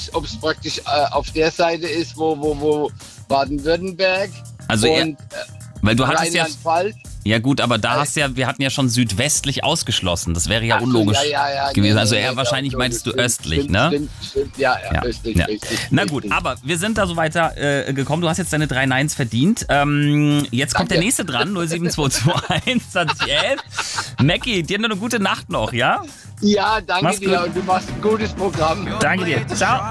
es praktisch auf der Seite ist, wo Baden-Württemberg Also und weil du hattest ja... Rheinland-Pfalz. Ja gut, aber da hast ja, wir hatten ja schon südwestlich ausgeschlossen. Das wäre ja Ach so, unlogisch ja, gewesen. nee, Also nee, eher nee, wahrscheinlich unlogisch. meinst du Stimmt, östlich, ne? Stimmt, ja, östlich, ja. richtig. Na gut, richtig. aber wir sind da so weiter gekommen. Du hast jetzt deine 3 Nines verdient. Jetzt kommt der nächste dran, 07221 2011. Mackie, dir eine gute Nacht noch, ja? Ja, danke Mach's dir gut. und du machst ein gutes Programm. Danke dir. Ciao.